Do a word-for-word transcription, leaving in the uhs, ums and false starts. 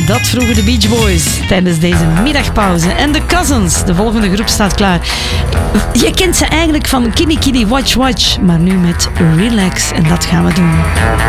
dat vroegen de Beach Boys tijdens deze middagpauze. En de Cousins, de volgende groep staat klaar. Je kent ze eigenlijk van Kitty Kitty Watch Watch, maar nu met Relax. En dat gaan we doen.